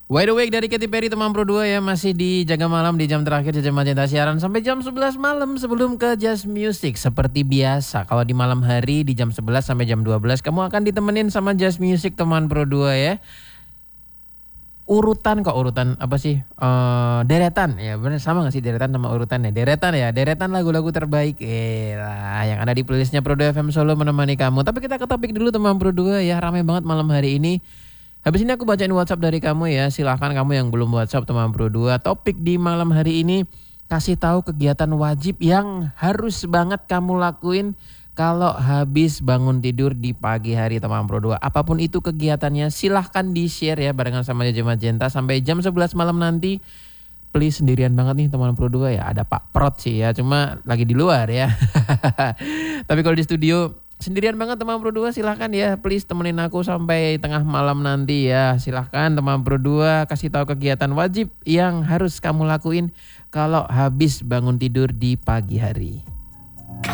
Wide Awake dari Katy Perry teman Pro 2 ya, masih di Jaga Malam di jam terakhir Jam Magenta siaran sampai jam 11 malam sebelum ke Just Music. Seperti biasa kalau di malam hari di jam 11 sampai jam 12 kamu akan ditemenin sama Just Music teman Pro 2 ya. Urutan apa sih? Deretan ya, benar sama gak sih deretan sama urutan ya? Deretan lagu-lagu terbaik yang ada di playlistnya Pro 2 FM Solo menemani kamu. Tapi kita ke topik dulu teman Pro 2 ya, ramai banget malam hari ini. Habis ini aku bacain WhatsApp dari kamu ya. Silahkan kamu yang belum WhatsApp teman Pro 2. Topik di malam hari ini, kasih tahu kegiatan wajib yang harus banget kamu lakuin kalau habis bangun tidur di pagi hari teman Pro 2. Apapun itu kegiatannya, silahkan di-share ya barengan sama Jaja Magenta sampai jam 11 malam nanti. Please, sendirian banget nih teman Pro 2 ya. Ada Pak Prot sih ya, cuma lagi di luar ya. Tapi kalau di studio sendirian banget teman Pro 2, silahkan ya. Please temenin aku sampai tengah malam nanti ya. Silahkan teman Pro 2 kasih tahu kegiatan wajib yang harus kamu lakuin kalau habis bangun tidur di pagi hari.